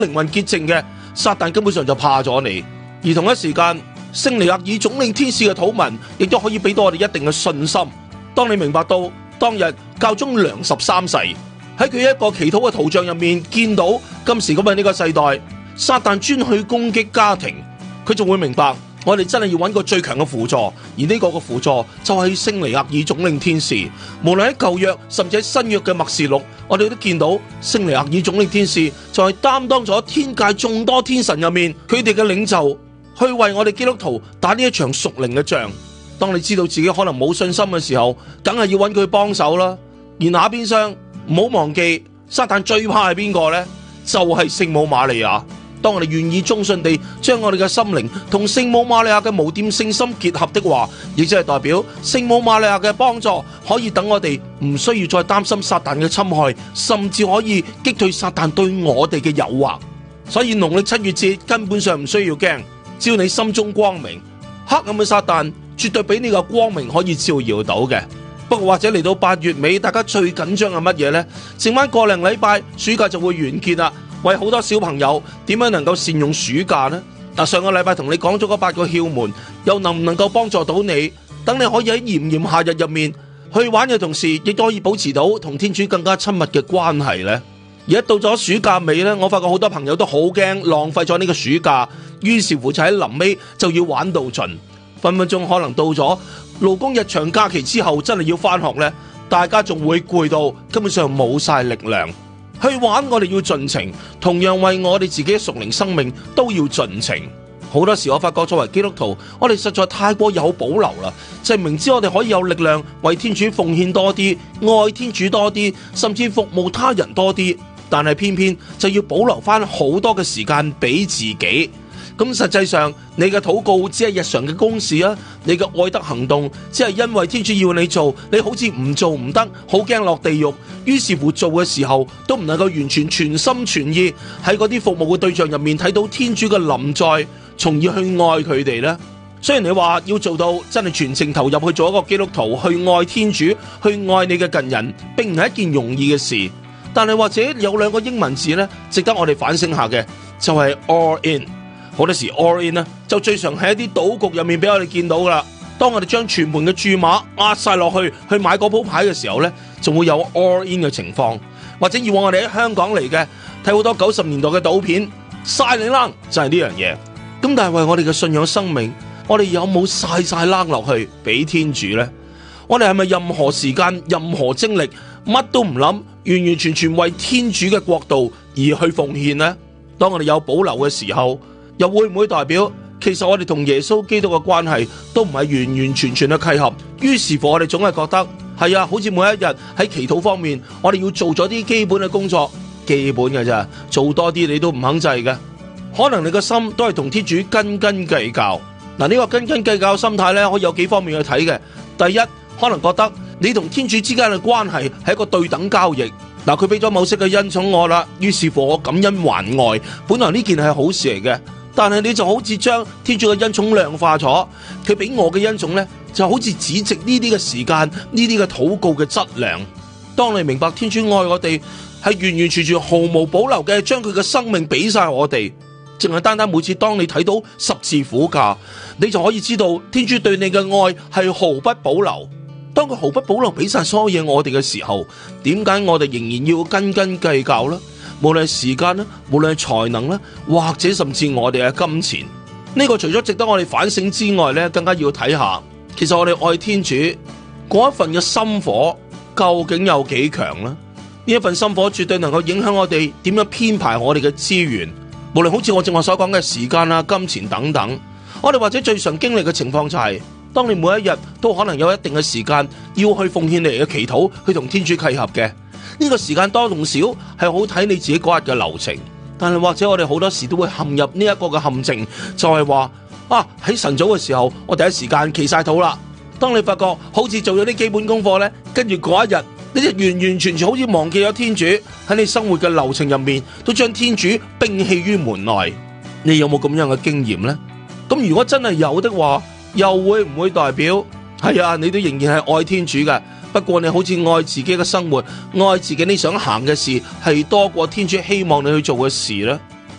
靈魂潔淨嘅，撒旦根本上就怕咗你。而同一時間，聖彌額爾總領天使嘅禱文亦都可以俾到我哋一定嘅信心。當你明白到當日教宗良13世喺佢一個祈禱嘅圖像入面見到今時今日呢個世代撒旦專去攻擊家庭，佢就會明白我哋真係要揾個最強嘅輔助，而呢個嘅輔助就係聖彌額爾總領天使。無論喺舊約甚至喺新約嘅默示錄，我哋都見到聖彌額爾總領天使就係擔當咗天界眾多天神入面佢哋嘅領袖，去為我哋基督徒打呢一場屬靈嘅仗。當你知道自己可能冇信心嘅時候，梗係要揾佢幫手啦。而那邊廂唔好忘記，撒旦最怕係邊個呢？就係聖母瑪利亞。當我哋願意忠信地將我哋嘅心靈同聖母瑪利亞嘅無玷聖心結合的話，亦即係代表聖母瑪利亞嘅幫助，可以等我哋唔需要再擔心撒旦嘅侵害，甚至可以擊退撒旦對我哋嘅誘惑。所以農曆7月節根本上唔需要驚，只要你心中光明，黑暗嘅撒旦絕對俾你個光明可以照耀到嘅。不過或者嚟到8月尾，大家最緊張係乜嘢呢？剩翻個零禮拜，暑假就會完結啦。為好多小朋友點樣能夠善用暑假呢？上個禮拜同你講咗嗰8個竅門，又能唔能夠幫助到你？等你可以喺炎炎夏日入面去玩嘅同時，亦都可以保持到同天主更加親密嘅關係呢？而一到咗暑假尾呢，我發覺好多朋友都好驚浪費咗呢個暑假，於是乎就喺臨尾就要玩到盡，分分鐘可能到咗勞工日長假期之後，真係要返學呢，大家仲會攰到根本上冇晒力量。去玩我哋要盡情，同樣為我哋自己嘅屬靈生命都要盡情。好多時我發覺作為基督徒，我哋實在太過有保留啦，就係明知我哋可以有力量為天主奉獻多啲，愛天主多啲，甚至服務他人多啲，但係偏偏就要保留翻好多嘅時間俾自己。咁實際上你嘅禱告只係日常嘅公事啊，你嘅愛德行動只係因為天主要你做，你好似唔做唔得，好驚落地獄，於是乎做嘅時候都唔能夠完全全心全意喺嗰啲服務嘅對象入面睇到天主嘅臨在，從而去愛佢哋呢。雖然你話要做到真係全程投入去做一個基督徒，去愛天主，去愛你嘅近人，並唔係一件容易嘅事。但係或者有2個英文字呢，值得我哋反省下嘅，就係 all in。好多時 all in 呢，就最常喺一啲賭局入面俾我哋見到噶啦。當我哋將全盤嘅注碼壓晒落去買嗰鋪牌嘅時候呢，仲會有 all in 嘅情況。或者以往我哋喺香港嚟嘅睇好多90年代嘅賭片，晒你冷就係呢樣嘢。咁但係為我哋嘅信仰生命，我哋有冇晒冷落去俾天主呢？我哋係咪任何時間、任何精力，乜都唔諗，完完全全為天主嘅國度而去奉獻呢？當我哋有保留嘅時候，又會唔會代表其實我哋同耶穌基督嘅關係都唔係完完全全嘅契合？於是乎我哋總係覺得係啊，好似每一日喺祈禱方面，我哋要做咗啲基本嘅工作，基本嘅咋，做多啲你都唔肯制嘅。可能你個心都係同天主斤斤計較。嗱，呢個斤斤計較嘅心態咧，可以有幾方面去睇嘅。第一，可能覺得你同天主之間嘅關係係一個對等交易。嗱，佢俾咗某些嘅恩寵我啦，於是乎我感恩還愛，本來呢件係好事嚟嘅。但係你就好似將天主嘅恩寵量化咗，佢俾我嘅恩寵呢，就好似只值呢啲嘅時間，呢啲嘅禱告嘅質量。當你明白天主愛我哋，係完完全全毫無保留嘅，將佢嘅生命俾晒我哋，淨係單單每次當你睇到十字苦架，你就可以知道天主對你嘅愛係毫不保留。當佢毫不保留俾晒所有嘢我哋嘅時候，點解我哋仍然要斤斤計較呢？無論係時間啦，無論係才能啦，或者甚至我哋嘅金錢，呢個除咗值得我哋反省之外咧，更加要睇下，其實我哋愛天主嗰一份嘅心火究竟有幾強呢？呢一份心火絕對能夠影響我哋點樣編排我哋嘅資源，無論好似我正話所講嘅時間啦、金錢等等。我哋或者最常經歷嘅情況就係，當你每一日都可能有一定嘅時間要去奉獻你嘅祈禱，去同天主契合嘅。呢個時間多同少係好睇你自己嗰日嘅流程，但係或者我哋好多時都會陷入呢一個嘅陷阱，就係話喺晨早嘅時候，我第一時間祈晒禱啦。當你發覺好似做咗啲基本功課呢，跟住嗰一日你就完完全全好似忘記咗天主喺你生活嘅流程入面，都將天主摒棄於門內。你有冇咁樣嘅經驗呢？咁如果真係有的話，又會唔會代表係啊？你都仍然係愛天主嘅？不過你好似愛自己嘅生活，愛自己你想行嘅事，係多過天主希望你去做嘅事呢？